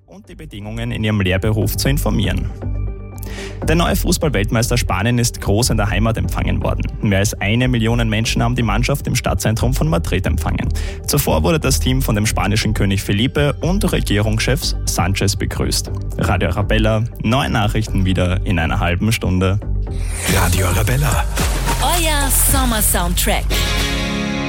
und die Bedingungen in ihrem Lehrberuf zu informieren. Der neue Fußball-Weltmeister Spanien ist groß in der Heimat empfangen worden. Mehr als 1 Million Menschen haben die Mannschaft im Stadtzentrum von Madrid empfangen. Zuvor wurde das Team von dem spanischen König Felipe und Regierungschef Sanchez begrüßt. Radio Arabella, neue Nachrichten wieder in einer halben Stunde. Radio Arabella. Euer Sommer-Soundtrack.